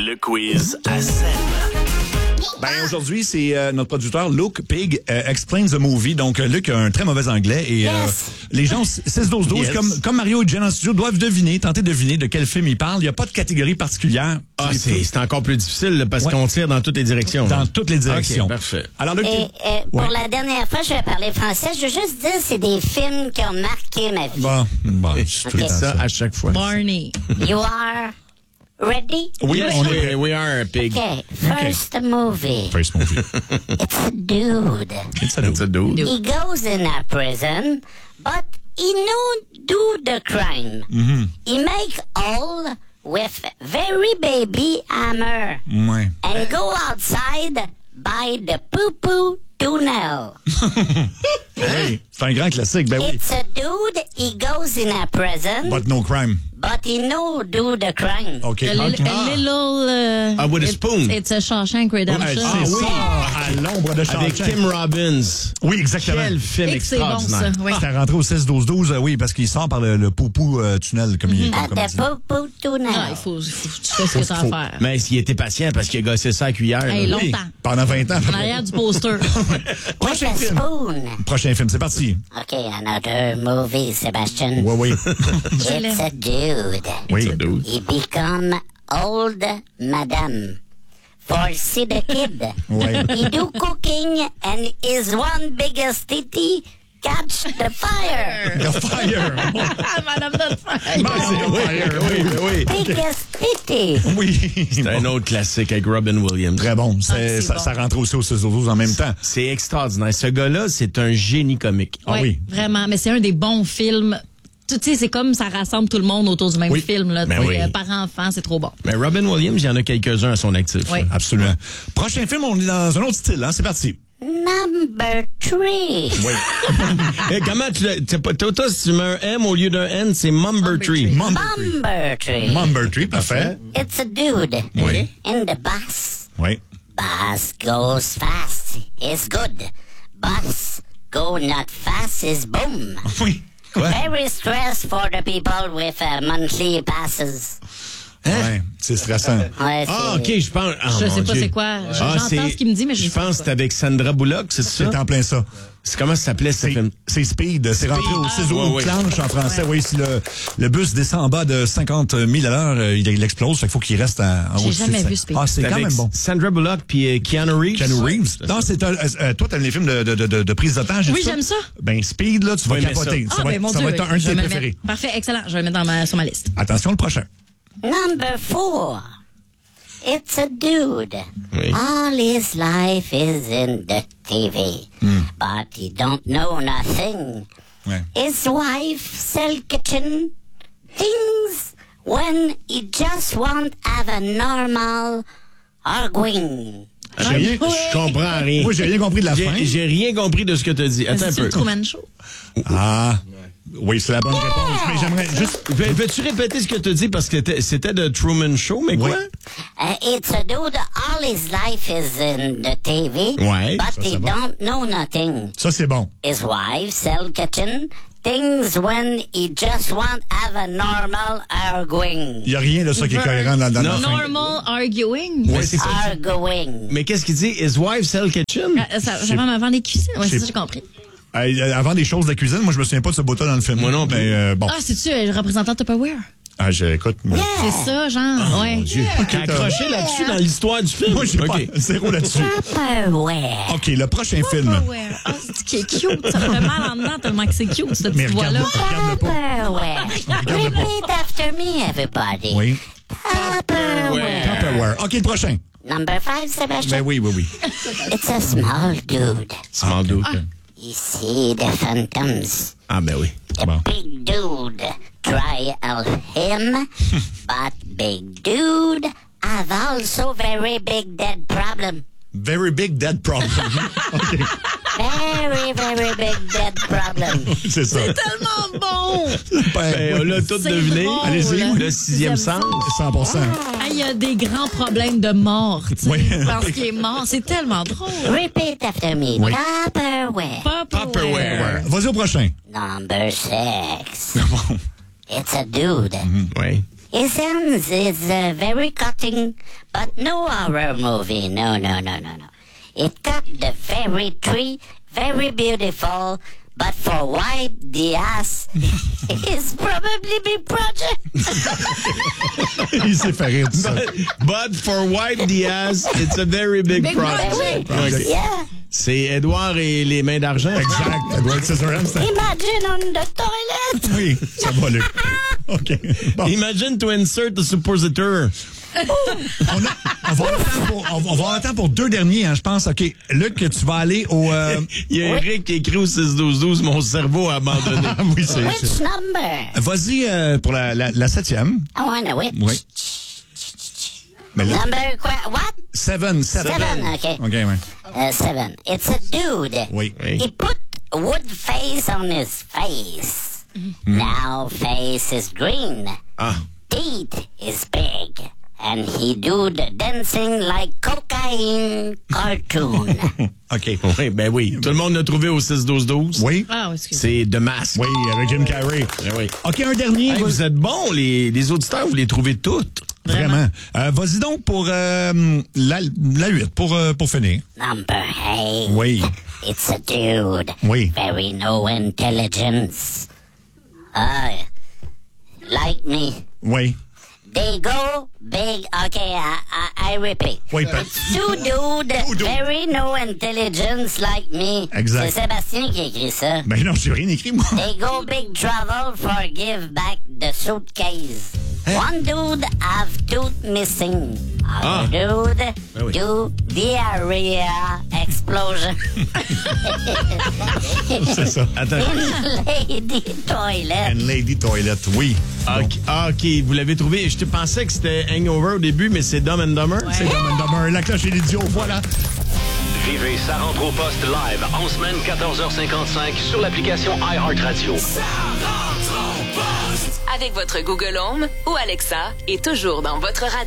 Le quiz à scène. Ben aujourd'hui, c'est notre producteur Luke Pig explains the movie. Donc Luc a un très mauvais anglais et les gens 6-12-12 Yes. comme Mario et Jen en studio doivent tenter de deviner de quel film il parle. Il n'y a pas de catégorie particulière. Ah, c'est encore plus difficile là, parce qu'on tire dans toutes les directions. Dans là. toutes les directions. OK, parfait. Alors Luc, Pour Ouais. la dernière fois, je vais parler français. Je veux juste dire, c'est des films qui ont marqué ma vie. bon, c'est tout le C'est temps ça à chaque fois. Barney. You are ready? Oui, on est We are a pig. Okay, first movie. First movie. It's a dude. It's a It's a dude. He goes in a prison, but he no do the crime. He make all with very baby hammer Ouais. and go outside by the poo-poo tunnel. Hey, c'est un grand classique. Ben oui. It's a dude, he goes in a prison, But no crime. but he no do the crime. OK. A little... Ah, with a spoon. It's a Shawshank Redemption. C'est ça, à l'ombre de Avec Shawshank. Tim Robbins. Oui, exactement. Quel film Et que c'est bon, extraordinaire. ça. Oui. C'était rentré au 6-12-12, oui, parce qu'il sort par le poupou tunnel, comme il At comme the dit. poo-poo tunnel. Ah, il faut que tu fais ce que t'as à faire. Mais il était patient parce qu'il a gossé ça à la cuillère. Hey, là. Oui, longtemps. pendant 20 ans. En arrière du poster. With Prochain a film. spoon. Prochain film, c'est parti. Okay, another movie, Sebastian. Oui, oui. It's a dude. Oui. He become old madam. For see the kid. Ouais. He do cooking and his one biggest titty catch the fire. The Fire. Madame Doubtfire. Oui. Biggest titty. Oui. C'est un autre classique avec Robin Williams. Très bon. c'est Ça, bon. ça rentre aussi au 6-12-12 en même temps. C'est extraordinaire. Ce gars-là, c'est un génie comique. Ah Ouais, oui. vraiment. Mais c'est un des bons films. Tu sais, c'est comme ça rassemble tout le monde autour du même Oui. film. Là. Ben Tu sais, oui. Parents-enfants, c'est trop bon. Mais Robin Williams, il y en a quelques-uns à son actif. Oui. là. Absolument. Prochain film, on est dans un autre style, hein. C'est parti. Number 3. Hey, comment toi, si tu mets un M au lieu d'un N, c'est Mumber Tree. Number 3. Mumber Tree, parfait. It's a dude. Oui. In the bus. Oui. Bus goes fast. It's good. Bus go not fast is boom. Oui. Quoi? Very stress for the people with monthly passes. Ouais. C'est stressant. Ouais, Ah, c'est- OK, je pense. Ah, Je mon sais pas Dieu. c'est quoi. Ah, J'entends ce qu'il me dit, mais je sais pense pas. que c'est avec Sandra Bullock, c'est ça? C'est en plein ça. C'est comment ça s'appelait, ce film? C'est Speed. C'est rentré au ciseau ouais, ou ouais. clanche en français. Oui, si le bus descend en bas de 50 000 à l'heure, il explose. Fait qu'il faut qu'il reste en J'ai au-dessus de jamais ça. vu Speed. Ah, c'est quand avec même bon. Sandra Bullock puis Keanu Reeves. Keanu Reeves. Non, c'est toi, t'aimes les films de prise d'otage. et Oui, tout j'aime ça. Ben, Speed, là, tu vas Oui, mais capoter. ça- Ça va ben être- mon ça Dieu. va être un de je vais tes me préférés. mettre. Parfait, excellent. Je vais le mettre sur ma liste. Attention, le prochain. Number 4. It's a dude. Oui. All his life is in the TV. But he don't know nothing. Ouais. His wife sell kitchen things when he just won't have a normal arguing. J'ai- Je comprends rien. Moi, j'ai rien compris de la fin. J'ai rien compris de ce que tu as dit. Attends un C'est peu. le Truman Show. Ah. Oui, c'est la bonne réponse. Mais j'aimerais juste. Veux-tu répéter ce que tu as dit parce que c'était de Truman Show, mais quoi? Oui. It's a dude, all his life is in the TV. Ouais, But ça, he c'est bon. don't know nothing. Ça, c'est bon. His wife sell kitchen things when he just won't have a normal arguing. Il n'y a rien de ça qui est cohérent dans la fin. Normal arguing. Oui, c'est ça. Arguing. Mais qu'est-ce qu'il dit? His wife sell kitchen? Ça va m'avant des cuisines. Oui, c'est ça, j'ai compris. Avant des choses de la cuisine, moi, je me souviens pas de ce bout-là dans le film. Moi non plus. Mais bon. Ah, c'est-tu le représentant Tupperware? Ah, j'écoute. Moi, C'est ça, genre. ouais. Mon Dieu. T'as accroché là-dessus dans l'histoire du film? moi j'ai OK. pas zéro là-dessus. Tupperware. OK, le prochain film. Tupperware. Ah, c'est qui est cute. Ça me fait mal en dedans tellement que c'est cute, cette Mais petite voix-là. regarde-le pas. Tupperware. Repeat after me, everybody. Oui. Tupperware. Tupperware. OK, le prochain. Number 5, Sebastian. Ben oui. It's a small dude. Small dude. He see the phantoms. Ah, ben oui. The Bon. big dude try help him, but big dude have also very big dead problem. Very Big Dead Problem. OK, Very, very big dead problem. c'est ça. Tellement bon! Ben, on l'a tout C'est deviné. drôle. Allez-y. Le sixième J'aime ça. sens. 100%. Ah, il y a des grands problèmes de mort, tu sais, Oui. parce qu'il est mort. C'est tellement drôle. Repeat after me. Oui. Tupperware. Tupperware. Vas-y au prochain. Number 6. It's a dude. Oui. His ends is very cutting, but no horror movie. No. It cut the very tree, very beautiful, but for wipe the ass, it's probably big project. Il s'est fait rire tout ça. But for wipe the ass, it's a very big project. Project. Yeah. C'est Edouard et les mains d'argent. Exact. Edward Scissorhands. Imagine on the toilet. Oui, ça va, Luc. OK. Bon. Imagine to insert the suppositor. On va avoir le temps pour deux derniers, hein, je pense. OK. Luc, tu vas aller au... Il y a Eric qui écrit au 6-12-12, mon cerveau a abandonné. oui, c'est... Which number? Vas-y pour la 7e. I wanna wait. Oui. Mais là, Number what? 7. Seven, okay. OK, ouais. 7. It's a dude. Oui. He put wood face on his face. Now face is green. Ah. Teeth is big. And he do the dancing like cocaine cartoon. OK. Oui, ben oui. Tout le monde l'a trouvé au 6-12-12. Oui. Ah, excusez. C'est The Mask. Oui, avec Jim Carrey. Ben oui. OK, un dernier. Hey, vous êtes bons, les auditeurs, vous les trouvez toutes. Vraiment. Vas-y donc pour la 8, pour finir. Number 8. Oui. It's a dude. Oui. Very no intelligence. Like me. Oui. They go big. Okay, I repeat. Oui, Two dude, very no intelligence like me. Exact. C'est Sébastien qui a écrit ça. Ben non, j'ai rien écrit, moi. They go big trouble for give back the suitcase. One dude have tooth missing. Other dude oui. do diarrhea explosion. C'est ça. Attends. In lady toilet. And Lady Toilet, oui. OK, vous l'avez trouvé. Je te pensais que c'était Hangover au début, mais c'est Dumb and Dumber. C'est Dumb and Dumber, la cloche et l'idiot, voilà. Vivez Ça rentre au poste live en semaine 14h55 sur l'application iHeartRadio. Avec votre Google Home ou Alexa et toujours dans votre radio.